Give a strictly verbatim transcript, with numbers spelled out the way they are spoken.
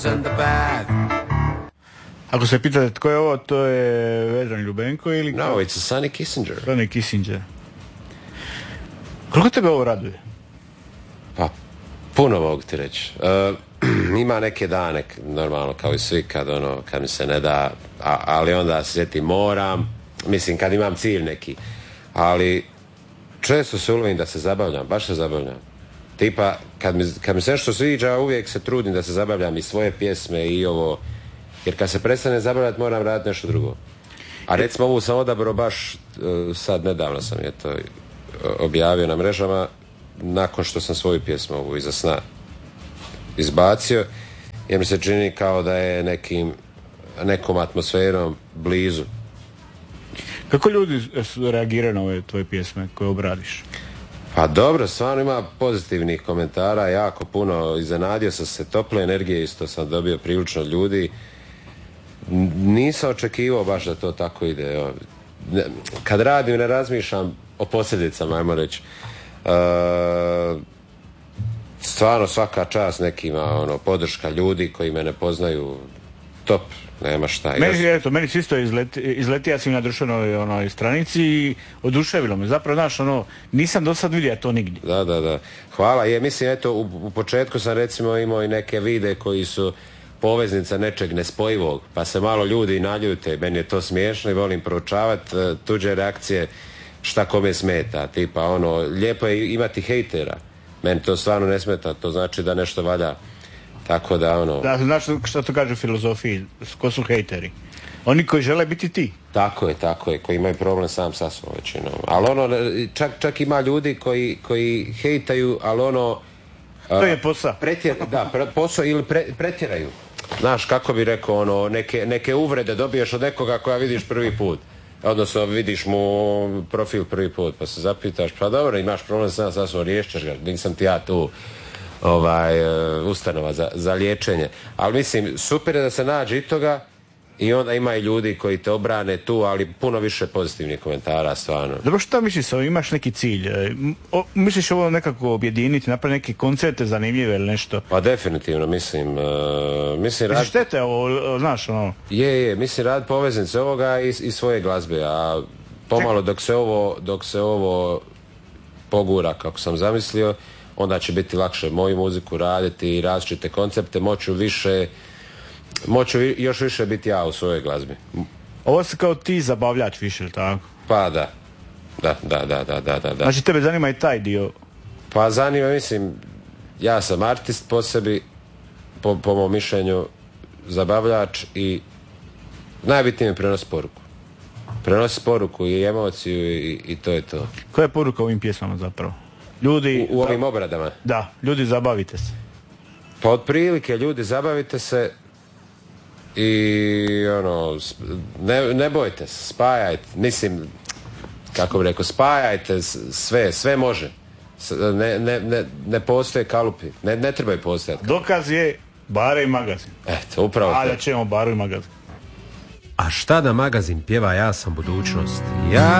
Ako se pitate tko je ovo, to je Vedran Ljubenko ili... No, it's a Sonny Kissinger. Sonny Kissinger. Koliko tebe ovo raduje? Pa, puno mogu ti reći. Uh, ima neke dane, normalno, kao i svi, kad, ono, kad mi se ne da, a, ali onda se sjetim moram, mislim, kad imam cilj neki. Ali često se ulovim da se zabavljam, baš se zabavljam. Tipa, kad mi, kad mi se nešto sviđa, uvijek se trudim da se zabavljam i svoje pjesme i ovo, jer kad se prestane zabavljati moram raditi nešto drugo. A recimo ovu sam odabrao baš, uh, sad nedavno sam je to objavio na mrežama, nakon što sam svoju pjesmu ovu Iza sna izbacio, jer mi se čini kao da je nekim, nekom atmosferom blizu. Kako ljudi reagiraju na ove tvoje pjesme koje obradiš? Pa dobro, stvarno ima pozitivnih komentara, jako puno, iznenadio sam se, tople energije isto sam dobio prilično ljudi. Nisam očekivao baš da to tako ide. Kad radim ne razmišljam o posljedicama, ajmo reći. Uh, stvarno svaka čast nekima, ono, podrška ljudi koji me ne poznaju, top, nema šta. Meni, eto, meni se isto izleti, izleti, ja sam na društvenoj onoj stranici i oduševilo me. Zapravo, znaš, ono, nisam do sad vidio to nigdje. Da, da, da. Hvala. Je, mislim, eto, u, u početku sam recimo imao i neke videe koji su poveznica nečeg nespojivog, pa se malo ljudi naljute, meni je to smiješno i volim proučavati uh, tuđe reakcije, šta kome smeta, tipa ono, lijepo je imati hejtera, meni to stvarno ne smeta, to znači da nešto valja, tako da ono... Da, znaš što to kaže u filozofiji, ko su hejteri? Oni koji žele biti ti. Tako je, tako je, koji imaju problem sam sa svom većinom, ali ono, čak, čak ima ljudi koji, koji hejtaju, ali ono... To je posao. Pretjer, da, posao ili pre, pretjeraju. Znaš, kako bi rekao, ono, neke, neke uvrede dobiješ od nekoga koja vidiš prvi put. Odnosno, vidiš mu profil prvi put, pa se zapitaš, pa dobro, imaš problem sam sa svom, riješćeš ga, nisam ti ja tu ovaj, ustanova za, za liječenje. Ali mislim, super je da se nađe i toga i onda ima i ljudi koji te obrane tu, ali puno više pozitivnih komentara, stvarno. Dobro, što misliš, imaš neki cilj? O, misliš ovo nekako objediniti, napraviti neke koncerte zanimljive ili nešto? Pa definitivno, mislim... Uh, mislim rad... štete ovo, znaš, ono... Je, je, mislim rad poveznice ovoga i, i svoje glazbe, a pomalo dok se ovo, dok se ovo pogura kako sam zamislio, onda će biti lakše moju muziku raditi i različite koncepte, moću više... Moću još više biti ja u svojoj glazbi. Ovo se kao ti zabavljač više, ili tako? Pa da. Da, da, da, da, da, da. Znači tebe zanima i taj dio? Pa zanima, mislim, ja sam artist po sebi, po, po mom mišljenju, zabavljač i najbitnije mi prenosi poruku. Prenosi poruku i emociju i, i to je to. Koja je poruka u ovim pjesmama zapravo? Ljudi... U, u ovim obradama? Da, ljudi zabavite se. Pa otprilike, ljudi zabavite se i ono, ne, ne bojte se, spajajte, mislim, kako bi rekao, spajajte sve, sve može. Ne, ne, ne, ne postoje kalupi, ne, ne trebaju postojati. Dokaz je Bare i magazin. Eto, upravo. A da ćemo Baru i magazin. A šta da magazin pjeva Ja sam budućnost? Ja